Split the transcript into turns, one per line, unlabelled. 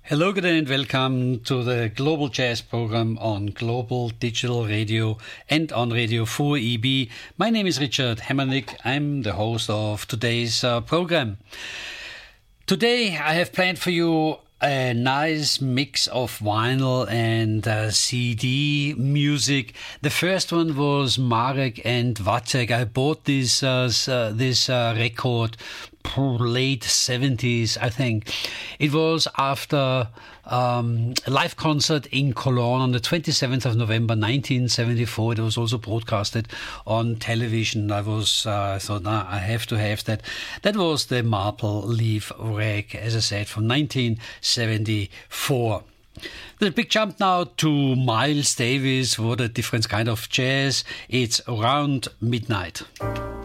Hello, good day, and welcome to the Global Jazz program on Global Digital Radio and on Radio 4EB. My name is Richard Hemmernick. I'm the host of today's program. Today I have planned for you a nice mix of vinyl and CD music. The first one was Marek and Wacek. I bought this record late 70s, I think. It was after a live concert in Cologne on the 27th of November 1974. It was also broadcasted on television. I thought, I have to have that. That was the Maple Leaf Rag, as I said, from 1974. The big jump now to Miles Davis. What a different kind of jazz. It's Around Midnight.